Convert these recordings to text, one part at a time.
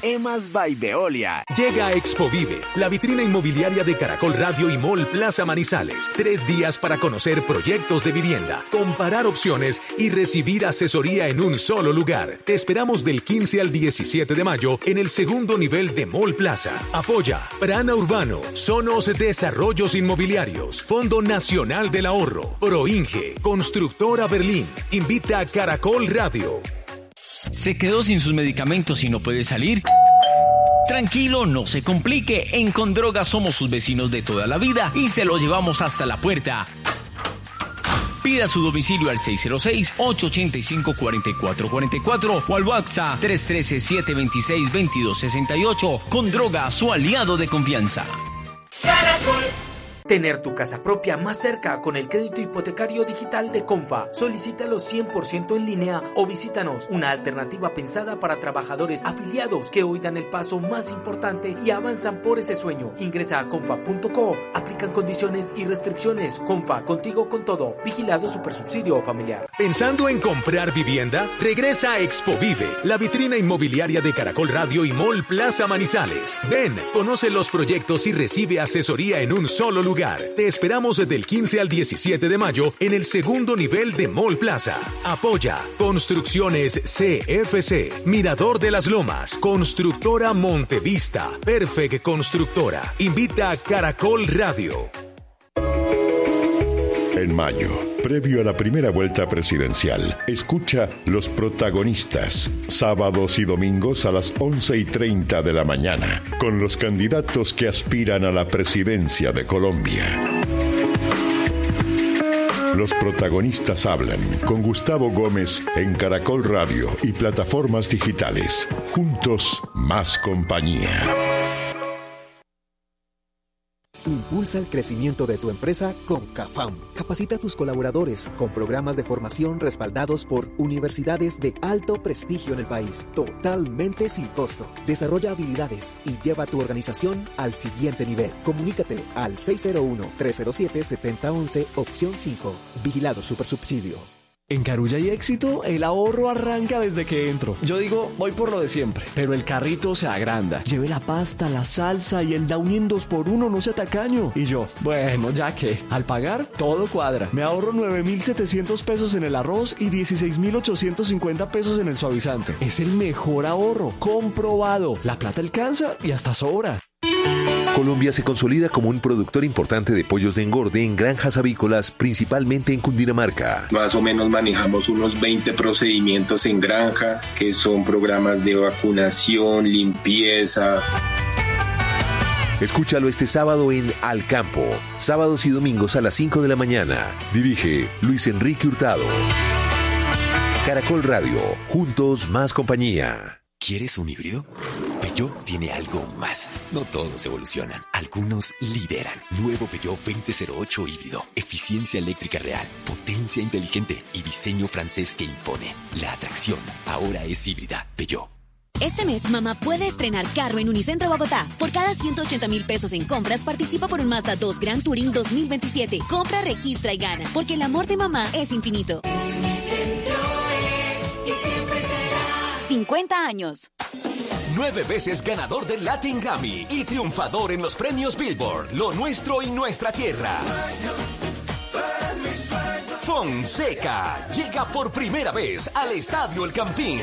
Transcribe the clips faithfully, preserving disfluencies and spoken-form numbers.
Emas by Veolia. Llega a Expo Vive, la vitrina inmobiliaria de Caracol Radio y Mall Plaza Manizales. Tres días para conocer proyectos de vivienda, comparar opciones y recibir asesoría en un solo lugar. Te esperamos del quince al diecisiete de mayo en el segundo nivel de Mall Plaza. Apoya Prana Urbano, Sonos Desarrollos Inmobiliarios, Fondo Nacional del Ahorro, Proinge, Constructora Berlín. Invita a Caracol Radio. ¿Se quedó sin sus medicamentos y no puede salir? Tranquilo, no se complique. En Condroga somos sus vecinos de toda la vida y se lo llevamos hasta la puerta. Pida su domicilio al seis cero seis, ocho ocho cinco, cuatro cuatro cuatro cuatro o al WhatsApp tres uno tres, siete dos seis, dos dos seis ocho. Condroga, su aliado de confianza. Caracol. Tener tu casa propia más cerca con el crédito hipotecario digital de Comfa. Solicítalo cien por ciento en línea o visítanos. Una alternativa pensada para trabajadores afiliados que hoy dan el paso más importante y avanzan por ese sueño. Ingresa a comfa punto co. Aplican condiciones y restricciones. Comfa, contigo con todo. Vigilado Supersubsidio Familiar. ¿Pensando en comprar vivienda? Regresa a Expo Vive, la vitrina inmobiliaria de Caracol Radio y Mall Plaza Manizales. Ven, conoce los proyectos y recibe asesoría en un solo lugar. Te esperamos desde el quince al diecisiete de mayo en el segundo nivel de Mall Plaza. Apoya Construcciones C F C, Mirador de las Lomas, Constructora Montevista, Perfect Constructora. Invita a Caracol Radio. En mayo, previo a la primera vuelta presidencial, escucha Los Protagonistas, sábados y domingos a las once y treinta de la mañana, con los candidatos que aspiran a la presidencia de Colombia. Los Protagonistas hablan con Gustavo Gómez en Caracol Radio y plataformas digitales. Juntos, más compañía. Impulsa el crecimiento de tu empresa con CAFAM. Capacita a tus colaboradores con programas de formación respaldados por universidades de alto prestigio en el país, totalmente sin costo. Desarrolla habilidades y lleva tu organización al siguiente nivel. Comunícate al seis cero uno, tres cero siete, siete cero uno uno, opción cinco. Vigilado Supersubsidio. En Carulla y Éxito, el ahorro arranca desde que entro. Yo digo, voy por lo de siempre, pero el carrito se agranda. Lleve la pasta, la salsa y el Downy en dos por uno, no sea tacaño. Y yo, bueno, ya que, al pagar, todo cuadra. Me ahorro nueve mil setecientos pesos en el arroz y dieciséis mil ochocientos cincuenta pesos en el suavizante. Es el mejor ahorro, comprobado. La plata alcanza y hasta sobra. Colombia se consolida como un productor importante de pollos de engorde en granjas avícolas, principalmente en Cundinamarca. Más o menos manejamos unos veinte procedimientos en granja, que son programas de vacunación, limpieza. Escúchalo este sábado en Al Campo, sábados y domingos a las cinco de la mañana. Dirige Luis Enrique Hurtado. Caracol Radio, juntos más compañía. ¿Quieres un híbrido? Peugeot tiene algo más. No todos evolucionan, algunos lideran. Nuevo Peugeot veinte cero ocho híbrido. Eficiencia eléctrica real, potencia inteligente y diseño francés que impone. La atracción ahora es híbrida. Peugeot. Este mes, mamá puede estrenar carro en Unicentro Bogotá. Por cada ciento ochenta mil pesos en compras, participa por un Mazda dos Grand Touring dos mil veintisiete. Compra, registra y gana, porque el amor de mamá es infinito. Unicentro es y siempre será. cincuenta años. Nueve veces ganador del Latin Grammy y triunfador en los premios Billboard, Lo Nuestro y Nuestra Tierra. Fonseca llega por primera vez al Estadio El Campín.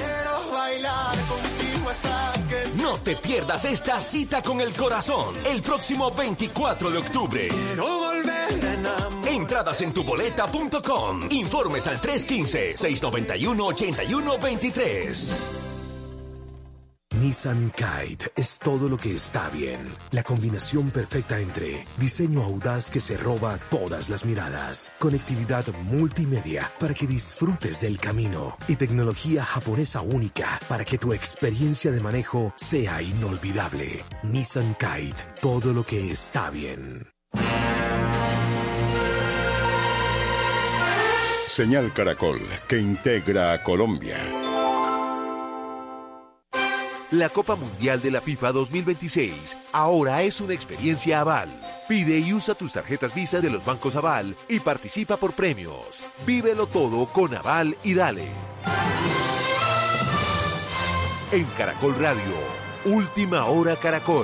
No te pierdas esta cita con el corazón el próximo veinticuatro de octubre. Entradas en tuboleta punto com. Informes al tres uno cinco, seis nueve uno, ocho uno dos tres. Nissan Kite es todo lo que está bien. La combinación perfecta entre diseño audaz que se roba todas las miradas, conectividad multimedia para que disfrutes del camino y tecnología japonesa única para que tu experiencia de manejo sea inolvidable. Nissan Kite, todo lo que está bien. Señal Caracol, que integra a Colombia. La Copa Mundial de la FIFA dos mil veintiséis ahora es una experiencia Aval. Pide y usa tus tarjetas Visa de los bancos Aval y participa por premios. Vívelo todo con Aval y dale. En Caracol Radio, Última Hora Caracol.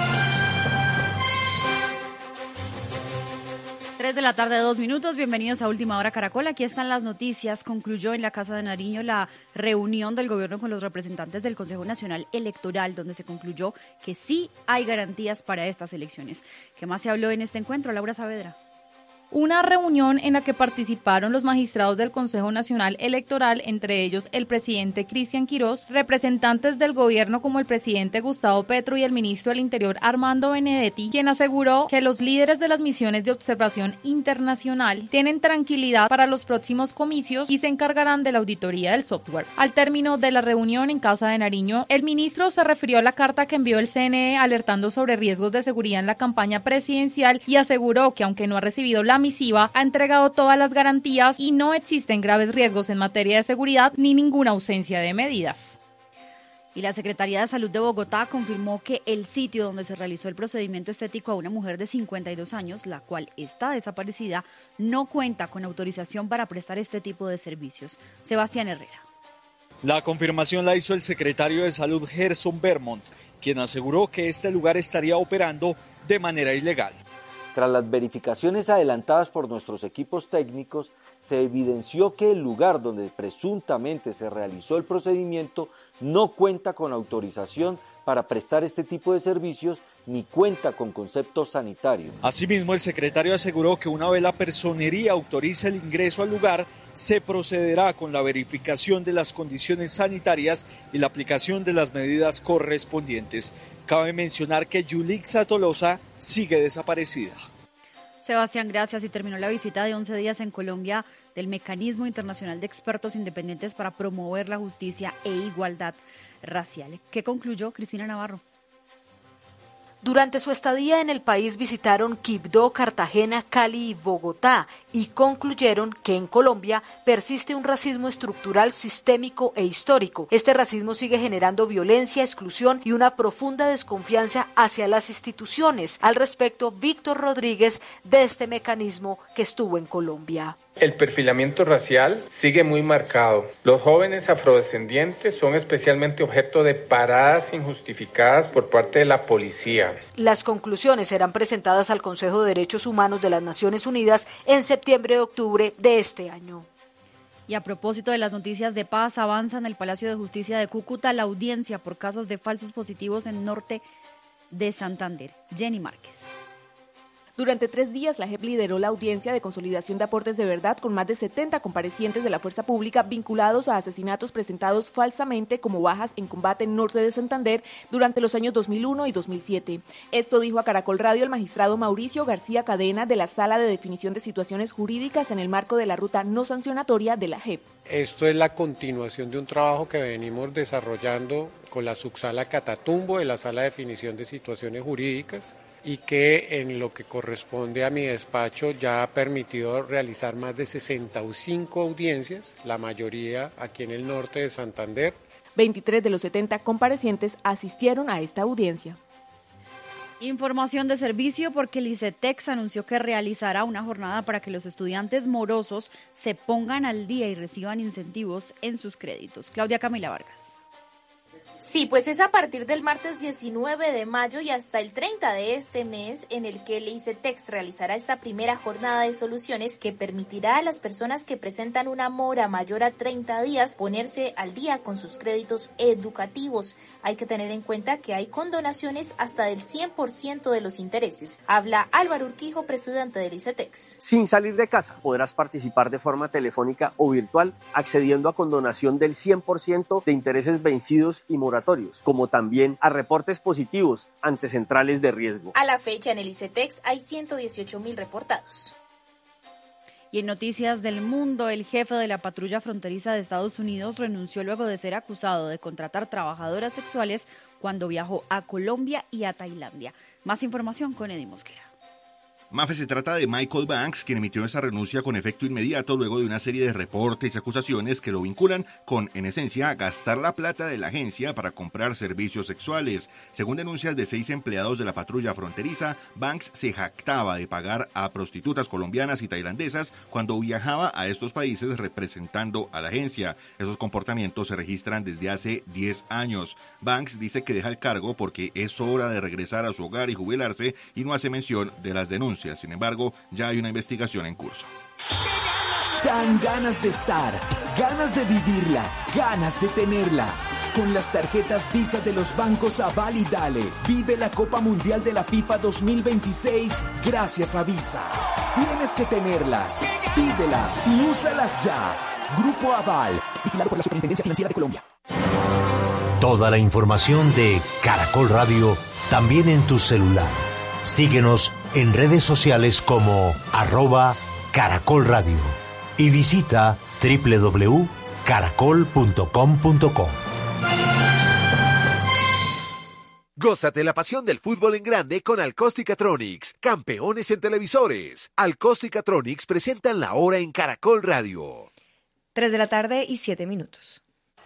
tres de la tarde, dos minutos. Bienvenidos a Última Hora Caracol. Aquí están las noticias. Concluyó en la Casa de Nariño la reunión del gobierno con los representantes del Consejo Nacional Electoral, donde se concluyó que sí hay garantías para estas elecciones. ¿Qué más se habló en este encuentro, Laura Saavedra? Una reunión en la que participaron los magistrados del Consejo Nacional Electoral, entre ellos el presidente Cristian Quirós, representantes del gobierno como el presidente Gustavo Petro y el ministro del Interior Armando Benedetti, quien aseguró que los líderes de las misiones de observación internacional tienen tranquilidad para los próximos comicios y se encargarán de la auditoría del software. Al término de la reunión en Casa de Nariño, el ministro se refirió a la carta que envió el C N E alertando sobre riesgos de seguridad en la campaña presidencial y aseguró que aunque no ha recibido la misiva, ha entregado todas las garantías y no existen graves riesgos en materia de seguridad ni ninguna ausencia de medidas. Y la Secretaría de Salud de Bogotá confirmó que el sitio donde se realizó el procedimiento estético a una mujer de cincuenta y dos años, la cual está desaparecida, no cuenta con autorización para prestar este tipo de servicios. Sebastián Herrera. La confirmación la hizo el secretario de Salud Gerson Vermont, quien aseguró que este lugar estaría operando de manera ilegal. Tras las verificaciones adelantadas por nuestros equipos técnicos, se evidenció que el lugar donde presuntamente se realizó el procedimiento no cuenta con autorización para prestar este tipo de servicios ni cuenta con concepto sanitario. Asimismo, el secretario aseguró que una vez la personería autorice el ingreso al lugar, se procederá con la verificación de las condiciones sanitarias y la aplicación de las medidas correspondientes. Cabe mencionar que Yulixa Tolosa sigue desaparecida. Sebastián, gracias. Y terminó la visita de once días en Colombia del Mecanismo Internacional de Expertos Independientes para Promover la Justicia e Igualdad Racial. ¿Qué concluyó Cristina Navarro? Durante su estadía en el país visitaron Quibdó, Cartagena, Cali y Bogotá y concluyeron que en Colombia persiste un racismo estructural, sistémico e histórico. Este racismo sigue generando violencia, exclusión y una profunda desconfianza hacia las instituciones. Al respecto, Víctor Rodríguez, de este mecanismo que estuvo en Colombia. El perfilamiento racial sigue muy marcado. Los jóvenes afrodescendientes son especialmente objeto de paradas injustificadas por parte de la policía. Las conclusiones serán presentadas al Consejo de Derechos Humanos de las Naciones Unidas en septiembre y octubre de este año. Y a propósito de las noticias de paz, avanza en el Palacio de Justicia de Cúcuta la audiencia por casos de falsos positivos en norte de Santander. Jenny Márquez. Durante tres días, la J E P lideró la audiencia de consolidación de aportes de verdad con más de setenta comparecientes de la fuerza pública vinculados a asesinatos presentados falsamente como bajas en combate en norte de Santander durante los años dos mil uno y dos mil siete. Esto dijo a Caracol Radio el magistrado Mauricio García Cadena de la Sala de Definición de Situaciones Jurídicas en el marco de la ruta no sancionatoria de la J E P. Esto es la continuación de un trabajo que venimos desarrollando con la subsala Catatumbo de la Sala de Definición de Situaciones Jurídicas, y que en lo que corresponde a mi despacho ya ha permitido realizar más de sesenta y cinco audiencias, la mayoría aquí en el norte de Santander. veintitrés de los setenta comparecientes asistieron a esta audiencia. Información de servicio porque el ICETEX anunció que realizará una jornada para que los estudiantes morosos se pongan al día y reciban incentivos en sus créditos. Claudia Camila Vargas. Sí, pues es a partir del martes diecinueve de mayo y hasta el treinta de este mes en el que el ICETEX realizará esta primera jornada de soluciones que permitirá a las personas que presentan una mora mayor a treinta días ponerse al día con sus créditos educativos. Hay que tener en cuenta que hay condonaciones hasta del cien por ciento de los intereses. Habla Álvaro Urquijo, presidente del ICETEX. Sin salir de casa podrás participar de forma telefónica o virtual accediendo a condonación del cien por ciento de intereses vencidos y moratorios, como también a reportes positivos ante centrales de riesgo. A la fecha en el ICETEX hay ciento dieciocho mil reportados. Y en noticias del mundo, el jefe de la patrulla fronteriza de Estados Unidos renunció luego de ser acusado de contratar trabajadoras sexuales cuando viajó a Colombia y a Tailandia. Más información con Eddie Mosquera. Mafe, se trata de Michael Banks, quien emitió esa renuncia con efecto inmediato luego de una serie de reportes y acusaciones que lo vinculan con, en esencia, gastar la plata de la agencia para comprar servicios sexuales. Según denuncias de seis empleados de la patrulla fronteriza, Banks se jactaba de pagar a prostitutas colombianas y tailandesas cuando viajaba a estos países representando a la agencia. Esos comportamientos se registran desde hace diez años. Banks dice que deja el cargo porque es hora de regresar a su hogar y jubilarse y no hace mención de las denuncias. Sin embargo, ya hay una investigación en curso. Dan ganas de estar, ganas de vivirla, ganas de tenerla. Con las tarjetas Visa de los bancos Aval y Dale, vive la Copa Mundial de la FIFA dos mil veintiséis gracias a Visa. Tienes que tenerlas, pídelas y úsalas ya. Grupo Aval, vigilado por la Superintendencia Financiera de Colombia. Toda la información de Caracol Radio también en tu celular. Síguenos en redes sociales como arroba Caracol Radio y visita doble u doble u doble u punto caracol punto com punto co. Gózate la pasión del fútbol en grande con Alcóstica-Tronics, campeones en televisores. Alcóstica-Tronics presentan la hora en Caracol Radio. Tres de la tarde y siete minutos.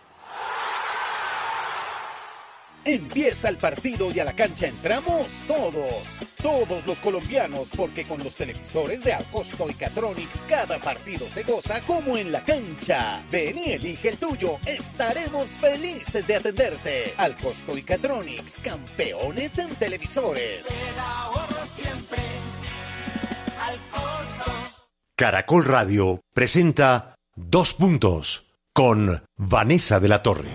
Empieza el partido y a la cancha entramos todos, todos los colombianos, porque con los televisores de Alcóstica-Tronics cada partido se goza como en la cancha. Ven y elige el tuyo, estaremos felices de atenderte. Alcóstica-Tronics, campeones en televisores. Siempre. Caracol Radio presenta Dos Puntos con Vanessa de la Torre.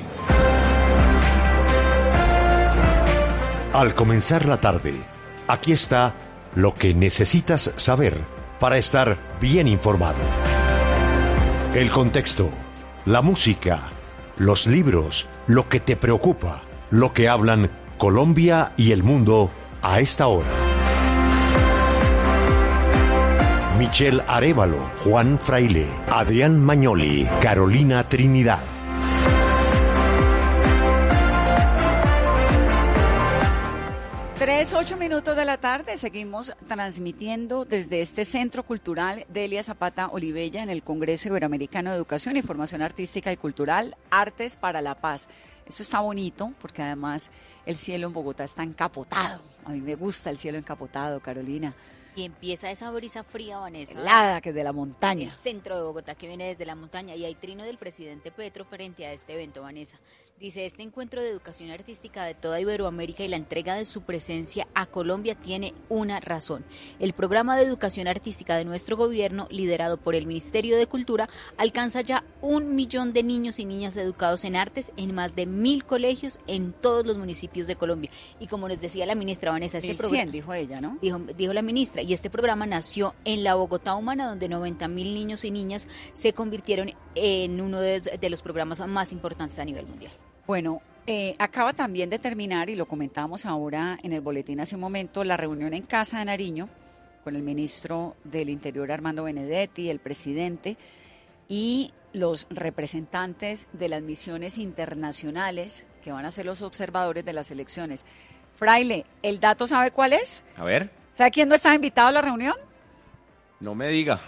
Al comenzar la tarde, aquí está lo que necesitas saber para estar bien informado. El contexto, la música, los libros, lo que te preocupa, lo que hablan Colombia y el mundo a esta hora. Michelle Arévalo, Juan Fraile, Adrián Mañoli, Carolina Trinidad. Tres, ocho minutos de la tarde, seguimos transmitiendo desde este Centro Cultural Delia Zapata Olivella en el Congreso Iberoamericano de Educación y Formación Artística y Cultural, Artes para la Paz. Eso está bonito porque además el cielo en Bogotá está encapotado. A mí me gusta el cielo encapotado, Carolina. Y empieza esa brisa fría, Vanessa. Helada, que es de la montaña. El centro de Bogotá, que viene desde la montaña. Y hay trino del presidente Petro frente a este evento, Vanessa. Dice, este encuentro de educación artística de toda Iberoamérica y la entrega de su presencia a Colombia tiene una razón. El programa de educación artística de nuestro gobierno, liderado por el Ministerio de Cultura, alcanza ya un millón de niños y niñas educados en artes en más de mil colegios en todos los municipios de Colombia. Y como nos decía la ministra Vanessa, este programa... cien, dijo ella, ¿no? Dijo, dijo la ministra, y este programa nació en la Bogotá Humana, donde noventa mil niños y niñas se convirtieron en uno de, de los programas más importantes a nivel mundial. Bueno, eh, acaba también de terminar, y lo comentamos ahora en el boletín hace un momento, la reunión en Casa de Nariño con el ministro del Interior Armando Benedetti, el presidente, y los representantes de las misiones internacionales que van a ser los observadores de las elecciones. Fraile, ¿el dato sabe cuál es? A ver. ¿Sabe quién no estaba invitado a la reunión? No me diga.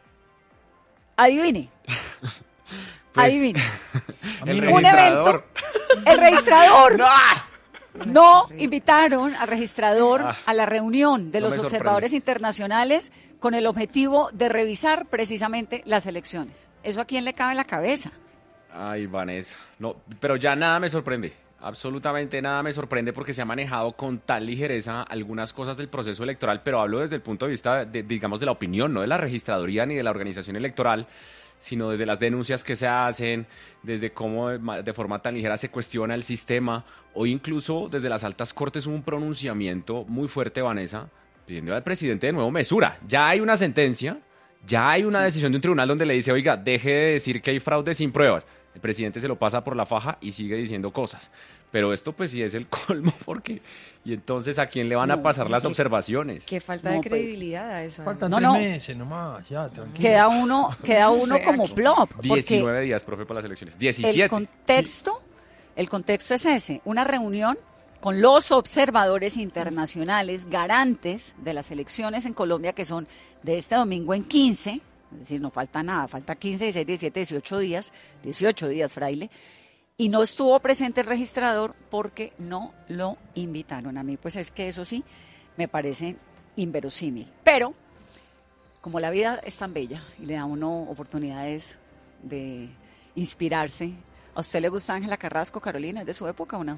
Adivine. Pues, Adivine. El Un evento. El registrador. No. No invitaron al registrador Ah, a la reunión de no los me observadores sorprende. internacionales con el objetivo de revisar precisamente las elecciones. ¿Eso a quién le cabe en la cabeza? Ay, Vanessa. No, pero ya nada me sorprende. Absolutamente nada me sorprende porque se ha manejado con tal ligereza algunas cosas del proceso electoral, pero hablo desde el punto de vista, de, digamos, de la opinión, no de la registraduría ni de la organización electoral, sino desde las denuncias que se hacen, desde cómo de, de forma tan ligera se cuestiona el sistema, o incluso desde las altas cortes hubo un pronunciamiento muy fuerte, Vanessa, pidiendo al presidente de nuevo mesura. Ya hay una sentencia, ya hay una decisión de un tribunal donde le dice, oiga, deje de decir que hay fraude sin pruebas. El presidente se lo pasa por la faja y sigue diciendo cosas. Pero esto pues sí es el colmo, porque... ¿Y entonces a quién le van a pasar no, las sí. observaciones? Qué falta No, de pues, credibilidad a eso. Faltan No, tres no. meses nomás, ya, tranquilo. Queda uno, queda uno Exacto. como plop. Porque diecinueve días, profe, para las elecciones. el diecisiete. contexto, el contexto es ese, una reunión con los observadores internacionales garantes de las elecciones en Colombia, que son de este domingo en quince, es decir, no falta nada, falta quince, dieciséis, diecisiete, dieciocho días, dieciocho días, fraile, y no estuvo presente el registrador porque no lo invitaron. A mí, pues es que eso sí, me parece inverosímil. Pero, como la vida es tan bella y le da a uno oportunidades de inspirarse, ¿a usted le gusta Ángela Carrasco, Carolina? ¿Es de su época o no?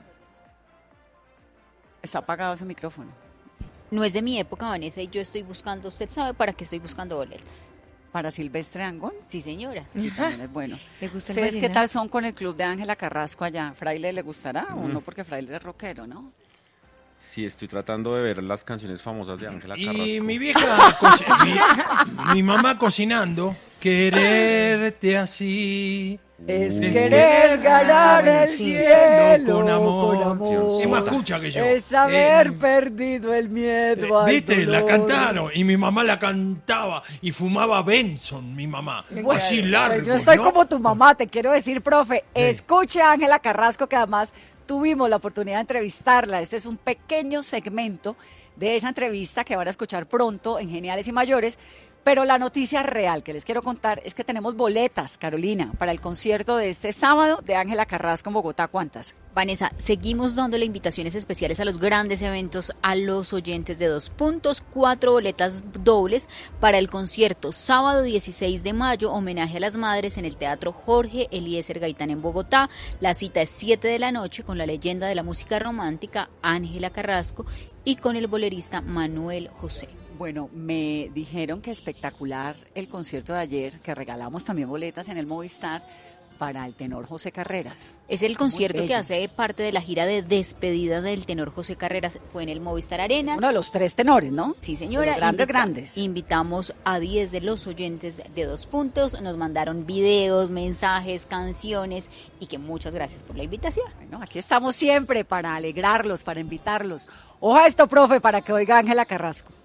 Está apagado ese micrófono. No es de mi época, Vanessa, y yo estoy buscando, usted sabe para qué estoy buscando boletas. ¿Para Silvestre Angón? Sí, señora. Sí, también es bueno. ¿Le gusta el ¿Ustedes qué vallenato? tal son con el club de Ángela Carrasco allá? ¿Fraile le gustará o Mm. no? Porque Fraile es rockero, ¿no? Sí, estoy tratando de ver las canciones famosas de Ángela Carrasco. Y mi vieja, co- mi, mi mamá cocinando, quererte así. Es de querer ganar el cielo con amor. con amor. Es más cucha que yo. Es haber Eh, perdido el miedo al Viste, la dolor. cantaron y mi mamá la cantaba y fumaba Benson, mi mamá. Así largo, Yo estoy ¿no? como tu mamá, te quiero decir, profe, escuche a Ángela Carrasco, que además tuvimos la oportunidad de entrevistarla. Este es un pequeño segmento de esa entrevista que van a escuchar pronto en Geniales y Mayores. Pero la noticia real que les quiero contar es que tenemos boletas, Carolina, para el concierto de este sábado de Ángela Carrasco en Bogotá. ¿Cuántas? Vanessa, seguimos dándole invitaciones especiales a los grandes eventos a los oyentes de Dos Puntos, cuatro boletas dobles para el concierto sábado dieciséis de mayo, homenaje a las madres en el Teatro Jorge Eliezer Gaitán en Bogotá. La cita es siete de la noche con la leyenda de la música romántica Ángela Carrasco y con el bolerista Manuel José. Bueno, me dijeron que espectacular el concierto de ayer, que regalamos también boletas en el Movistar para el tenor José Carreras. Es el Muy concierto que bello. hace parte de la gira de despedida del tenor José Carreras. Fue en el Movistar Arena. Uno de los tres tenores, ¿no? Sí, señora. De los grandes, Invita- grandes. Invitamos a diez de los oyentes de Dos Puntos. Nos mandaron videos, mensajes, canciones y que muchas gracias por la invitación. Bueno, aquí estamos siempre para alegrarlos, para invitarlos. Ojo a esto, profe, para que oiga Ángela Carrasco.